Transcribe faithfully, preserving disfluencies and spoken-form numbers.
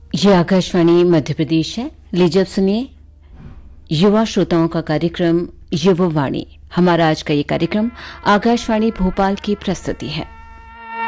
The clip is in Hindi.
ये आकाशवाणी मध्य प्रदेश है। लीजिए अब सुनिए युवा श्रोताओं का कार्यक्रम युववाणी। हमारा आज का ये कार्यक्रम आकाशवाणी भोपाल की प्रस्तुति है।